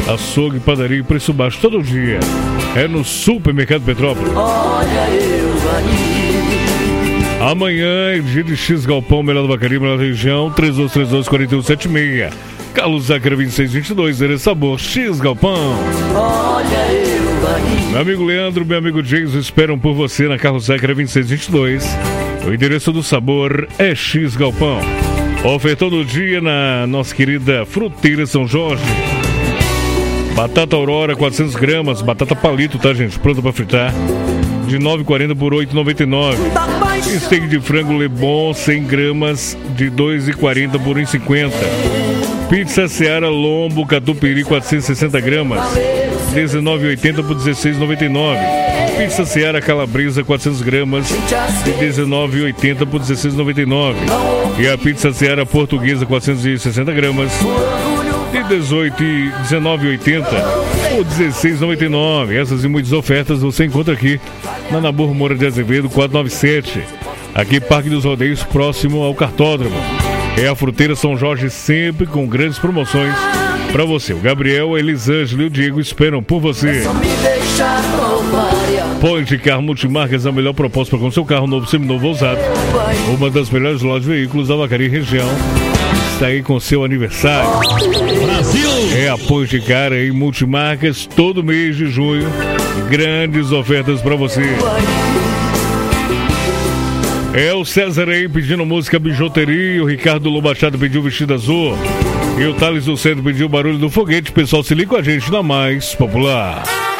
Açougue, padaria e preço baixo todo dia. É no Supermercado Petrópolis. Olha eu aí. Amanhã é dia de X Galpão, melhor do Vacaria, melhor da região, 3232-4176. Carlos Zácara 2622, ele é sabor X Galpão. Olha eu aí. Meu amigo Leandro, meu amigo James esperam por você na Carlos Zácara 2622. O endereço do sabor é X Galpão. Ofertão do dia na nossa querida Fruteira São Jorge. Batata Aurora, 400 gramas. Batata palito, tá, gente? Pronta pra fritar. De 9,40 por 8,99. Steak de frango Lebon, 100 gramas. De 2,40 por 1,50. Pizza Seara Lombo, Catupiry, 460 gramas. 19,80 por 16,99. Pizza Seara Calabresa, 400 gramas. De 19,80 por 16,99. E a Pizza Seara Portuguesa, 460 gramas. De 19,80 por 16,99. Essas e muitas ofertas você encontra aqui na Nabuco Moura de Azevedo 497. Aqui Parque dos Rodeios, próximo ao Cartódromo. É a Fruteira São Jorge, sempre com grandes promoções para você. O Gabriel, a Elisângela e o Diego esperam por você. Ponte Carro Multimarcas, a melhor proposta para com seu carro novo, seminovo ou usado. Uma das melhores lojas de veículos da Vacaria região. Está aí com seu aniversário. Brasil! É a Ponte Cara em Multimarcas, todo mês de junho. Grandes ofertas para você. É o César aí pedindo música bijuteria. O Ricardo Lobachado pediu vestido azul. E o Thales do Centro pediu barulho do foguete. Pessoal, se liga com a gente na mais popular.